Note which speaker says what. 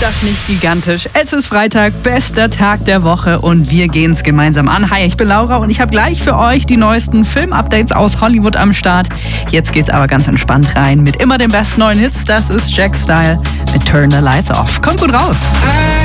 Speaker 1: das nicht gigantisch? Es ist Freitag, bester Tag der Woche und wir gehen es gemeinsam an. Hi, ich bin Laura und ich habe gleich für euch die neuesten Film-Updates aus Hollywood am Start. Jetzt geht's aber ganz entspannt rein mit immer den besten neuen Hits. Das ist Jack Style mit Turn the Lights Off. Kommt gut raus.